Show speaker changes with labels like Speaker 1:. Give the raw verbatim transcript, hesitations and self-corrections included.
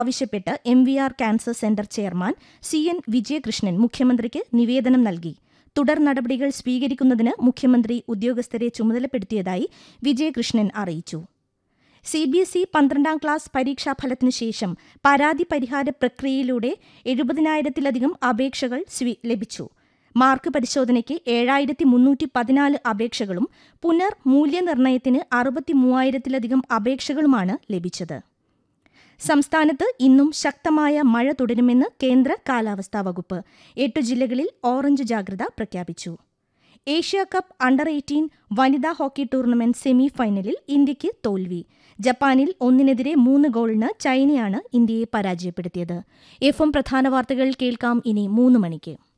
Speaker 1: ആവശ്യപ്പെട്ട് M V R cancer centre chairman C N Vijayakrishnan മുഖ്യമന്ത്രിക്ക് നിവേദനം നൽകി. തുടർ നടപടികൾ സ്വീകരിക്കുന്നതിന് മുഖ്യമന്ത്രി ഉദ്യോഗസ്ഥരെ ചുമതലപ്പെടുത്തിയതായി വിജയകൃഷ്ണൻ അറിയിച്ചു. സി ബി എസ് ഇ പന്ത്രണ്ടാം ക്ലാസ് പരീക്ഷാഫലത്തിനു ശേഷം പരാതി പരിഹാര പ്രക്രിയയിലൂടെ എഴുപതിനായിരത്തിലധികം അപേക്ഷകൾ ലഭിച്ചു. മാർക്ക് പരിശോധനയ്ക്ക് ഏഴായിരത്തി മുന്നൂറ്റി പതിനാല് അപേക്ഷകളും പുനർ മൂല്യനിർണ്ണയത്തിന് അറുപത്തി മൂവായിരത്തിലധികം അപേക്ഷകളുമാണ് ലഭിച്ചത്. സംസ്ഥാനത്ത് ഇന്നും ശക്തമായ മഴ തുടരുമെന്ന് കേന്ദ്ര കാലാവസ്ഥാ വകുപ്പ്. എട്ടു ജില്ലകളിൽ ഓറഞ്ച് ജാഗ്രത പ്രഖ്യാപിച്ചു. ഏഷ്യാ കപ്പ് അണ്ടർ എയ്റ്റീൻ വനിതാ ഹോക്കി ടൂർണമെന്റ് സെമി ഫൈനലിൽ ഇന്ത്യയ്ക്ക് തോൽവി. ജപ്പാനിൽ ഒന്നിനെതിരെ മൂന്ന് ഗോളിന് ചൈനയാണ് ഇന്ത്യയെ പരാജയപ്പെടുത്തിയത്. എഫ് എം പ്രധാന വാർത്തകൾ കേൾക്കാം ഇനി മൂന്ന് മണിക്ക്.